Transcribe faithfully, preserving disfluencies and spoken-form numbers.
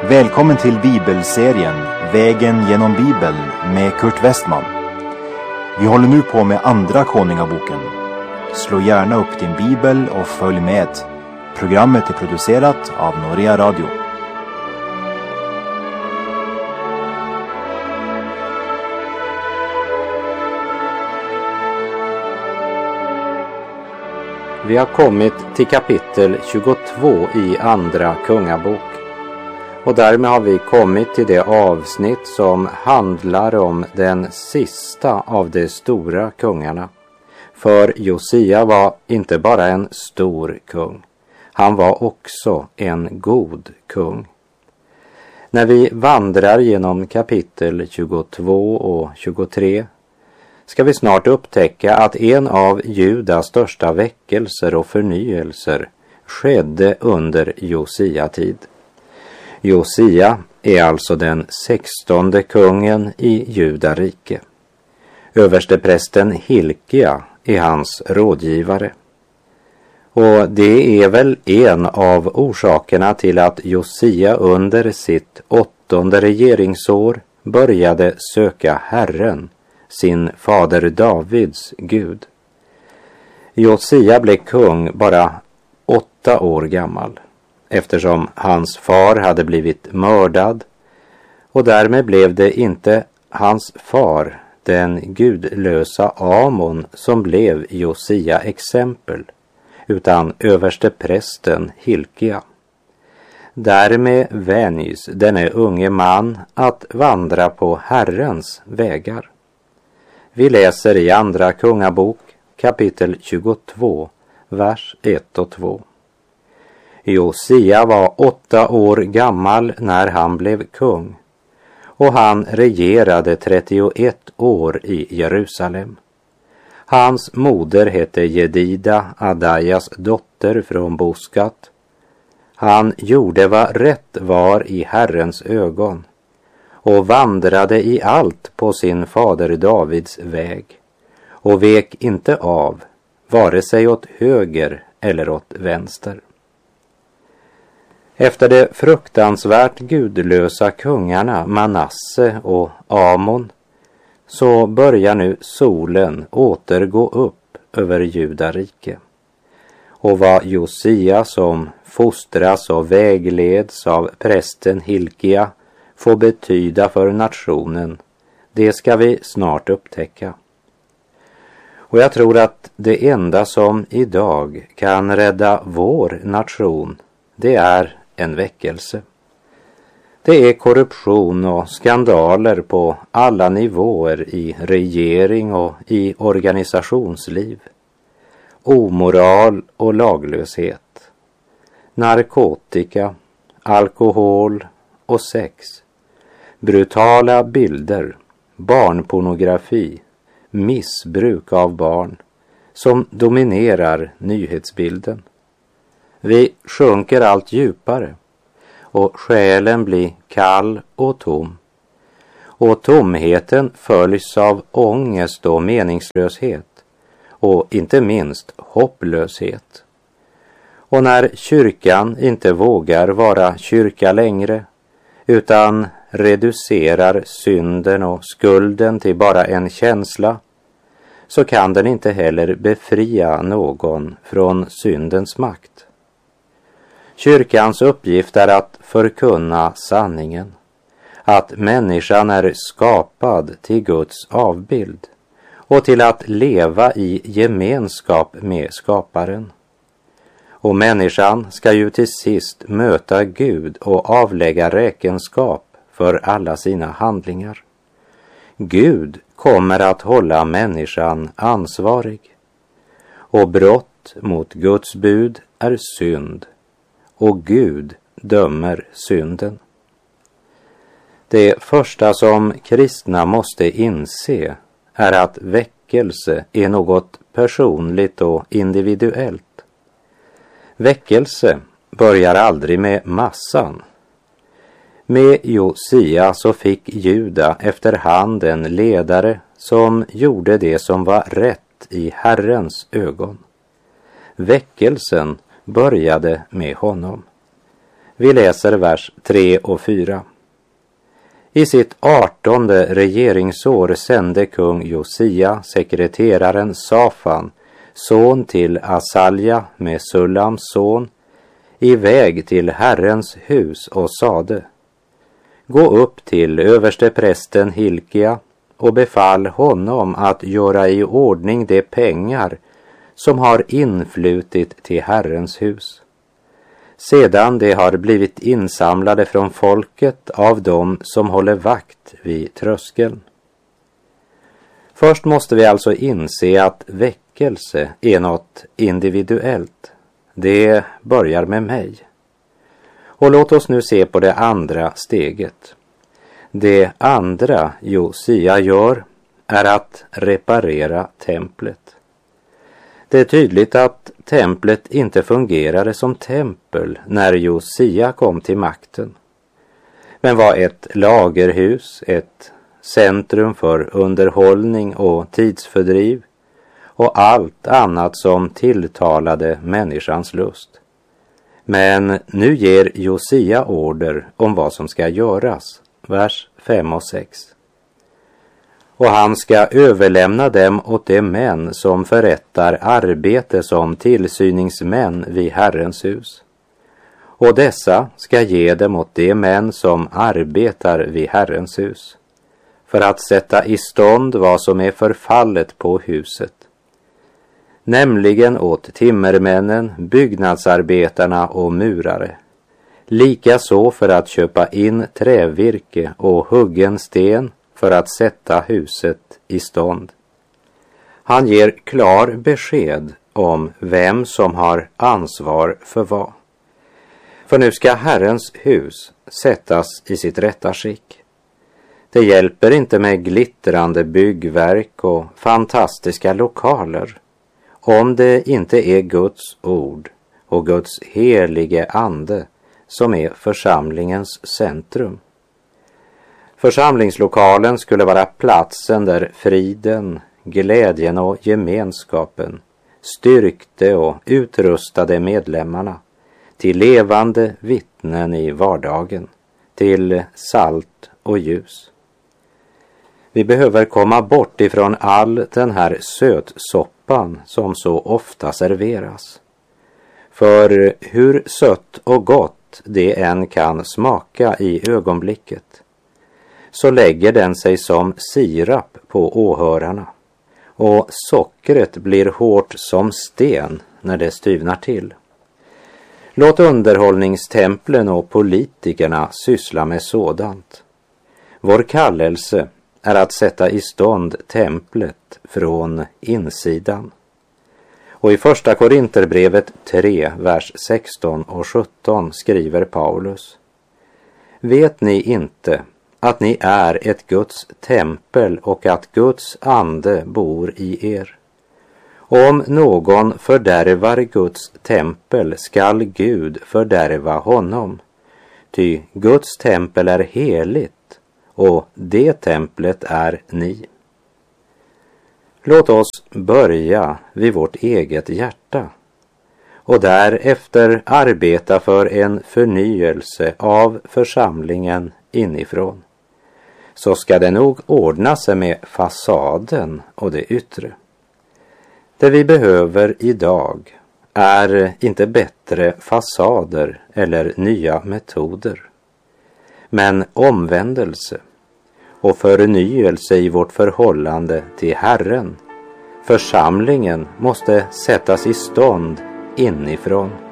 Välkommen till bibelserien Vägen genom Bibeln med Kurt Westman. Vi håller nu på med andra Konungaboken. Slå gärna upp din bibel och följ med. Programmet är producerat av Norea Radio. Vi har kommit till kapitel tjugotvå i andra Kungabok. Och därmed har vi kommit till det avsnitt som handlar om den sista av de stora kungarna. För Josia var inte bara en stor kung, han var också en god kung. När vi vandrar genom kapitel tjugotvå och tjugotre ska vi snart upptäcka att en av Judas största väckelser och förnyelser skedde under Josia-tid. Josia är alltså den sextonde kungen i Judarike. Översteprästen Hilkia är hans rådgivare. Och det är väl en av orsakerna till att Josia under sitt åttonde regeringsår började söka Herren, sin fader Davids Gud. Josia blev kung bara åtta år gammal, eftersom hans far hade blivit mördad, och därmed blev det inte hans far, den gudlösa Amon, som blev Josia exempel, utan översteprästen Hilkia. Därmed vänjs denne unge man att vandra på Herrens vägar. Vi läser i andra Kungabok kapitel tjugotvå, vers ett och två. Josia var åtta år gammal när han blev kung, och han regerade trettioett år i Jerusalem. Hans moder hette Jedida, Adajas dotter från Boskat. Han gjorde vad rätt var i Herrens ögon och vandrade i allt på sin fader Davids väg och vek inte av, vare sig åt höger eller åt vänster. Efter de fruktansvärt gudlösa kungarna Manasse och Amon så börjar nu solen återgå upp över Judarike. Och vad Josia, som fostras och vägleds av prästen Hilkia, får betyda för nationen, det ska vi snart upptäcka. Och jag tror att det enda som idag kan rädda vår nation, det är en väckelse. Det är korruption och skandaler på alla nivåer i regering och i organisationsliv. Omoral och laglöshet. Narkotika, alkohol och sex. Brutala bilder, barnpornografi, missbruk av barn som dominerar nyhetsbilden. Vi sjunker allt djupare och själen blir kall och tom. Och tomheten följs av ångest och meningslöshet och inte minst hopplöshet. Och när kyrkan inte vågar vara kyrka längre utan reducerar synden och skulden till bara en känsla, så kan den inte heller befria någon från syndens makt. Kyrkans uppgift är att förkunna sanningen, att människan är skapad till Guds avbild och till att leva i gemenskap med skaparen. Och människan ska ju till sist möta Gud och avlägga räkenskap för alla sina handlingar. Gud kommer att hålla människan ansvarig. Och brott mot Guds bud är synd. Och Gud dömer synden. Det första som kristna måste inse är att väckelse är något personligt och individuellt. Väckelse börjar aldrig med massan. Med Josia så fick Juda efterhand en ledare som gjorde det som var rätt i Herrens ögon. Väckelsen började med honom. Vi läser vers tre och fyra. I sitt artonde regeringsår sände kung Josia sekreteraren Safan, son till Asalja med Sullams son, iväg till Herrens hus och sade: gå upp till översteprästen Hilkia och befall honom att göra i ordning de pengar som har influtit till Herrens hus, sedan de har blivit insamlade från folket av dem som håller vakt vid tröskeln. Först måste vi alltså inse att väckelse är något individuellt. Det börjar med mig. Och låt oss nu se på det andra steget. Det andra Josia gör är att reparera templet. Det är tydligt att templet inte fungerade som tempel när Josia kom till makten, men var ett lagerhus, ett centrum för underhållning och tidsfördriv och allt annat som tilltalade människans lust. Men nu ger Josia order om vad som ska göras, vers fem och sex. Och han ska överlämna dem åt de män som förrättar arbete som tillsyningsmän vid Herrens hus. Och dessa ska ge dem åt de män som arbetar vid Herrens hus, för att sätta i stånd vad som är förfallet på huset, nämligen åt timmermännen, byggnadsarbetarna och murare, likaså för att köpa in trävirke och huggen sten för att sätta huset i stånd. Han ger klar besked om vem som har ansvar för vad. För nu ska Herrens hus sättas i sitt rätta skick. Det hjälper inte med glittrande byggverk och fantastiska lokaler om det inte är Guds ord och Guds helige ande som är församlingens centrum. Församlingslokalen skulle vara platsen där friden, glädjen och gemenskapen styrkte och utrustade medlemmarna till levande vittnen i vardagen, till salt och ljus. Vi behöver komma bort ifrån all den här sötsoppan som så ofta serveras. För hur sött och gott det än kan smaka i ögonblicket, så lägger den sig som sirap på åhörarna, och sockret blir hårt som sten när det styvnar till. Låt underhållningstemplen och politikerna syssla med sådant. Vår kallelse är att sätta i stånd templet från insidan. Och i första Korinterbrevet tre, vers sexton och sjutton skriver Paulus: vet ni inte att ni är ett Guds tempel och att Guds ande bor i er? Om någon fördärvar Guds tempel skall Gud fördärva honom, ty Guds tempel är heligt och det templet är ni. Låt oss börja vid vårt eget hjärta och därefter arbeta för en förnyelse av församlingen inifrån. Så ska det nog ordna sig med fasaden och det yttre. Det vi behöver idag är inte bättre fasader eller nya metoder, men omvändelse och förnyelse i vårt förhållande till Herren. Församlingen måste sättas i stånd inifrån.